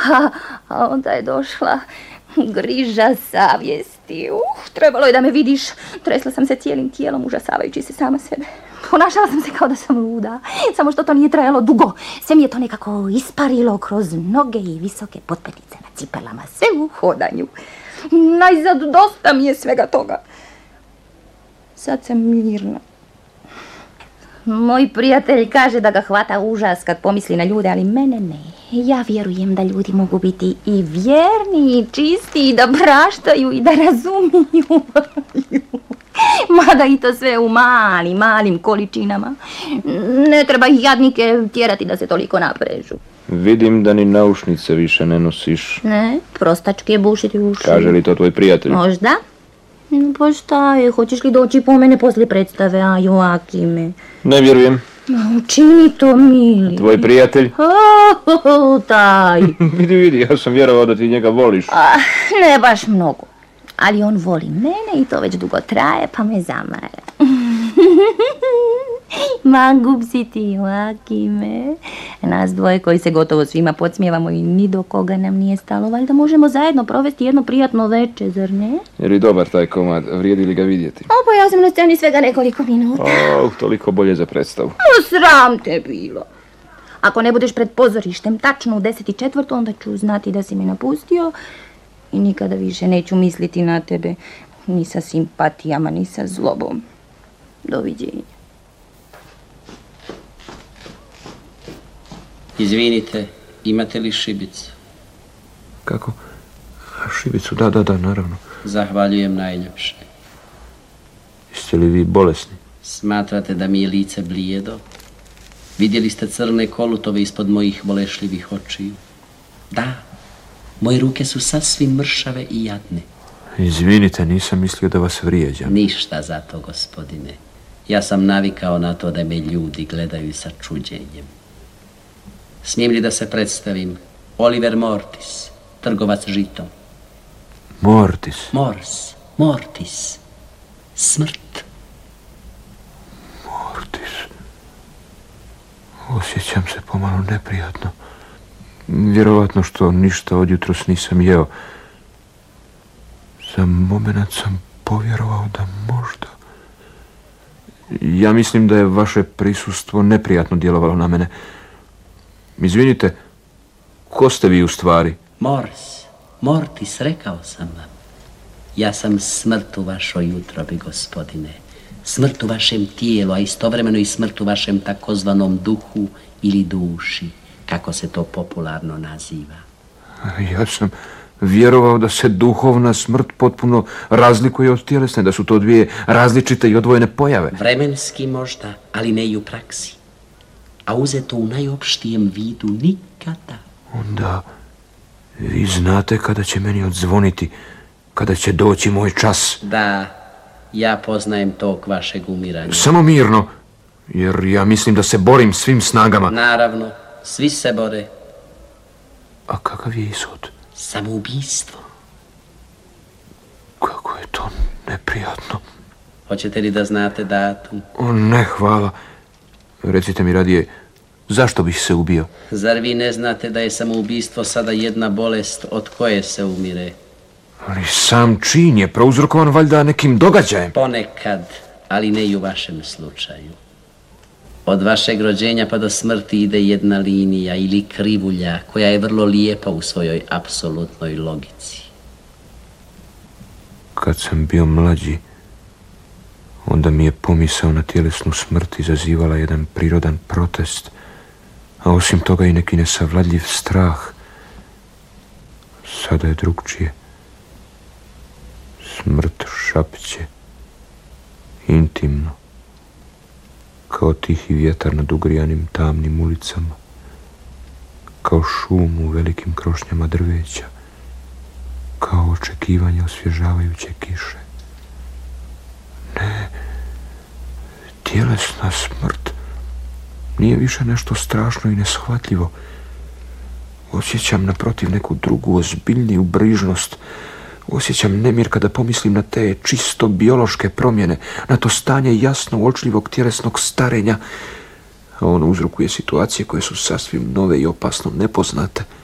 A onda je došla griža savjesti. Trebalo je da me vidiš. Tresla sam se cijelim tijelom, užasavajući se sama sebe. Ponašala sam se kao da sam luda, samo što to nije trajalo dugo. Sve mi je to nekako isparilo kroz noge i visoke potpetice na cipelama, sve u hodanju. Najzad dosta mi je svega toga. Sad sam mirna. Moj prijatelj kaže da ga hvata užas kad pomisli na ljude, ali mene ne. Ja vjerujem da ljudi mogu biti i vjerni, i čisti, i da praštaju, i da razumiju. Mada i to sve u malim količinama. Ne treba ih jadnike tjerati da se toliko naprežu. Vidim da ni naušnice više ne nosiš. Ne, prostačke bušiti uši. Kaže li to tvoj prijatelj? Možda. Pa šta je, hoćeš li doći po mene poslije predstave, a Joakime? Ne vjerujem. Učini to, mili. Tvoj prijatelj? Taj. Vidi, ja sam vjerovao da ti njega voliš. Ne baš mnogo. Ali on voli mene i to već dugo traje, pa me zamara. Mangub si ti, Joakime. Nas dvoje koji se gotovo svima podsmijevamo i ni do koga nam nije stalo, valjda možemo zajedno provesti jedno prijatno veče, zar ne? Je li dobar taj komad? Vrijedi li ga vidjeti? Pa ja sam na sceni svega nekoliko minuta. Toliko bolje za predstavu. Sram te bilo. Ako ne budeš pred pozorištem tačno u 10:04, onda ću znati da si me napustio i nikada više neću misliti na tebe ni sa simpatijama, ni sa zlobom. Doviđenja. Izvinite, imate li šibicu? Kako? Šibicu, da, naravno. Zahvaljujem najljepše. Jeste li vi bolesni? Smatrate da mi je lice blijedo? Vidjeli ste crne kolutove ispod mojih bolešljivih očiju? Da, moje ruke su sasvim mršave i jadne. Izvinite, nisam mislio da vas vrijeđam. Ništa za to, gospodine. Ja sam navikao na to da me ljudi gledaju sa čuđenjem. Smijem li da se predstavim? Oliver Mortis, trgovac žitom. Mortis? Mortis. Smrt. Mortis. Osjećam se pomalo neprijatno. Vjerovatno što ništa od jutros nisam jeo. Za moment sam povjerovao da možda... Ja mislim da je vaše prisustvo neprijatno djelovalo na mene. Izvinite, ko ste vi u stvari? Mortis, rekao sam vam. Ja sam smrt u vašoj utrobi, gospodine. Smrt u vašem tijelu, a istovremeno i smrt u vašem takozvanom duhu ili duši, kako se to popularno naziva. Ja sam vjerovao da se duhovna smrt potpuno razlikuje od tjelesne, da su to dvije različite i odvojene pojave. Vremenski možda, ali ne i u praksi. A uzeto u najopštijem vidu nikada. Onda vi znate kada će meni odzvoniti, kada će doći moj čas. Da, ja poznajem tok vašeg umiranja. Samo mirno, jer ja mislim da se borim svim snagama. Naravno, svi se bore. A kakav je ishod? Samoubistvo. Kako je to neprijatno. Hoćete li da znate datum? Ne, hvala. Recite mi radije, zašto bih se ubio? Zar vi ne znate da je samoubistvo sada jedna bolest od koje se umire? Ali sam čin je prouzrokovan valjda nekim događajem. Ponekad, ali ne i u vašem slučaju. Od vašeg rođenja pa do smrti ide jedna linija ili krivulja koja je vrlo lijepa u svojoj apsolutnoj logici. Kad sam bio mlađi, onda mi je pomisao na tjelesnu smrt izazivala jedan prirodan protest, a osim toga i neki nesavladljiv strah. Sada je drugčije. Smrt šapće, intimno, kao tihi vjetar nad ugrijanim tamnim ulicama, kao šum u velikim krošnjama drveća, kao očekivanje osvježavajuće kiše. Ne, tjelesna smrt nije više nešto strašno i neshvatljivo. Osjećam naprotiv neku drugu ozbiljniju brižnost. Osjećam nemir kada pomislim na te čisto biološke promjene, na to stanje jasno uočljivog tjelesnog starenja, a ono uzrokuje situacije koje su sasvim nove i opasno nepoznate.